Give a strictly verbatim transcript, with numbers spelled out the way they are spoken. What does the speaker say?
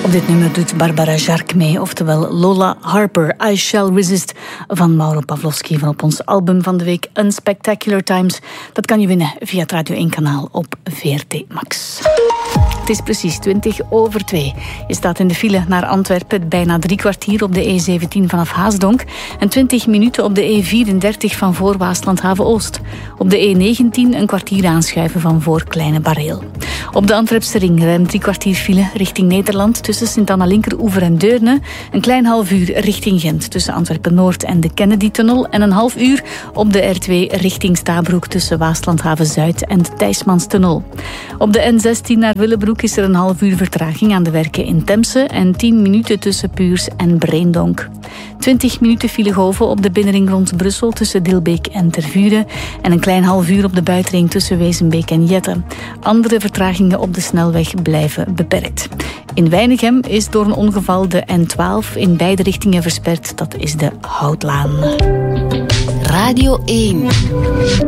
Op dit nummer doet Barbara Jark mee, oftewel Lola Harper, I Shall Resist, van Mauro Pavlovski, van op ons album van de week Unspectacular Times. Dat kan je winnen via het Radio één kanaal op V R T Max. Het is precies twintig over twee. Je staat in de file naar Antwerpen, bijna drie kwartier op de E zeventien vanaf Haasdonk en twintig minuten op de E vierendertig van voor Waasland-Haven-Oost. Op de E negentien een kwartier aanschuiven van voor Kleine Bareel. Op de Antwerpse ring ruim drie kwartier file richting Nederland tussen Sint-Anna-Linkeroever en Deurne. Een klein half uur richting Gent tussen Antwerpen-Noord en de Kennedy-tunnel. En een half uur op de R twee richting Stabroek tussen Waaslandhaven-Zuid en de Thijsmanstunnel. Op de N zestien naar Willebroek is er een half uur vertraging aan de werken in Temse en tien minuten tussen Puurs en Breendonk. twintig minuten filegolven op de binnenring rond Brussel tussen Dilbeek en Tervuren en een klein half uur op de buitenring tussen Wezenbeek en Jette. Andere vertragingen op de snelweg blijven beperkt. In Weinigem is door een ongeval de N twaalf in beide richtingen versperd. Dat is de Houtlaan. Radio één.